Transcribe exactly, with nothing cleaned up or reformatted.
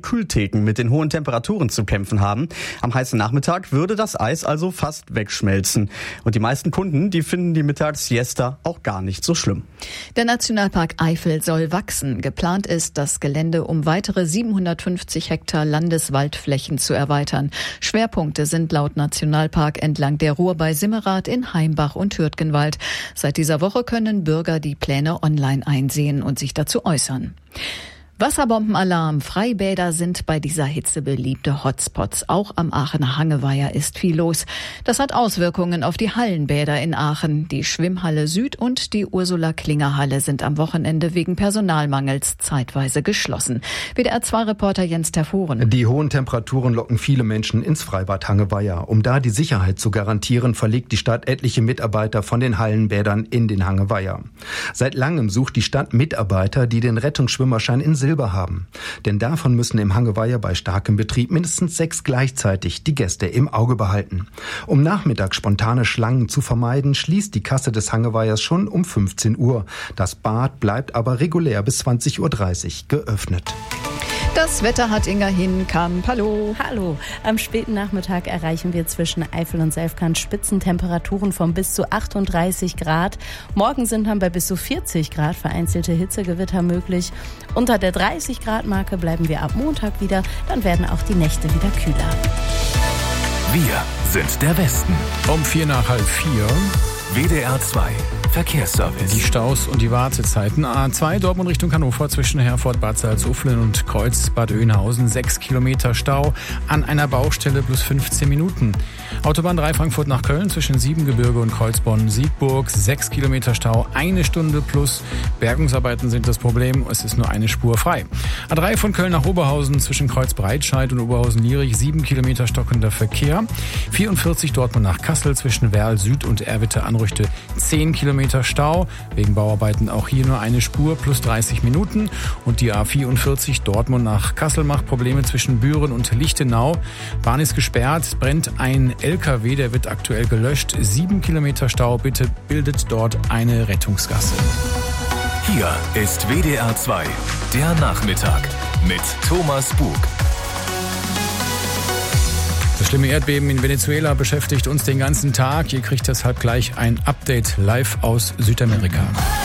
Kühltheken mit den hohen Temperaturen zu kämpfen haben. Am heißen Nachmittag würde das Eis also fast wegschmelzen. Und die meisten Kunden, die finden die Mittagssiesta auch gar nicht so schlimm. Der Nationalpark Eifel soll wachsen. Geplant ist, das Gelände um weitere siebenhundertfünfzig Hektar Landeswaldflächen zu erweitern. Schwerpunkte sind laut Nationalpark entlang der Ruhr bei Simmerath, in Heimbach und Hürtgenwald. Seit dieser Woche können Bürger die Pläne online einsehen und sich dazu äußern. Wasserbombenalarm. Freibäder sind bei dieser Hitze beliebte Hotspots. Auch am Aachener Hangeweiher ist viel los. Das hat Auswirkungen auf die Hallenbäder in Aachen. Die Schwimmhalle Süd und die Ursula-Klinger-Halle sind am Wochenende wegen Personalmangels zeitweise geschlossen. W D R zwei Reporter Jens Terforen. Die hohen Temperaturen locken viele Menschen ins Freibad Hangeweiher. Um da die Sicherheit zu garantieren, verlegt die Stadt etliche Mitarbeiter von den Hallenbädern in den Hangeweiher. Seit langem sucht die Stadt Mitarbeiter, die den Rettungsschwimmerschein in Silber haben. Denn davon müssen im Hangeweiher bei starkem Betrieb mindestens sechs gleichzeitig die Gäste im Auge behalten. Um nachmittags spontane Schlangen zu vermeiden, schließt die Kasse des Hangeweiers schon um fünfzehn Uhr. Das Bad bleibt aber regulär bis zwanzig Uhr dreißig geöffnet. Das Wetter hat Inga Hinkamp. Hallo. Hallo. Am späten Nachmittag erreichen wir zwischen Eifel und Selfkant Spitzentemperaturen von bis zu achtunddreißig Grad. Morgen sind dann bei bis zu vierzig Grad vereinzelte Hitzegewitter möglich. Unter der dreißig Grad Marke bleiben wir ab Montag wieder. Dann werden auch die Nächte wieder kühler. Wir sind der Westen. Um vier nach halb vier. W D R zwei Verkehrsservice. Die Staus und die Wartezeiten. A zwei Dortmund Richtung Hannover zwischen Herford, Bad Salzuflen und Kreuz Bad Oeynhausen. sechs Kilometer Stau an einer Baustelle plus fünfzehn Minuten. Autobahn drei Frankfurt nach Köln zwischen Siebengebirge und Kreuzborn-Siegburg. sechs Kilometer Stau, eine Stunde plus. Bergungsarbeiten sind das Problem. Es ist nur eine Spur frei. A drei von Köln nach Oberhausen zwischen Kreuz-Breitscheid und Oberhausen-Lierich. sieben Kilometer stockender Verkehr. vierundvierzig Dortmund nach Kassel zwischen Werl Süd und Erwitte-Anrüchte. zehn Kilometer Stau. Wegen Bauarbeiten auch hier nur eine Spur plus dreißig Minuten. Und die A vierundvierzig Dortmund nach Kassel macht Probleme zwischen Büren und Lichtenau. Bahn ist gesperrt, brennt ein L K W, der wird aktuell gelöscht. sieben Kilometer Stau, bitte bildet dort eine Rettungsgasse. Hier ist W D R zwei, der Nachmittag mit Thomas Bug. Das schlimme Erdbeben in Venezuela beschäftigt uns den ganzen Tag. Ihr kriegt deshalb gleich ein Update live aus Südamerika.